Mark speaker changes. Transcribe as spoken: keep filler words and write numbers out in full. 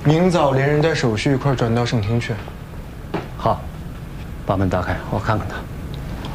Speaker 1: 明早连人带手续一块转到省厅去。
Speaker 2: 好，把门打开，我看看他。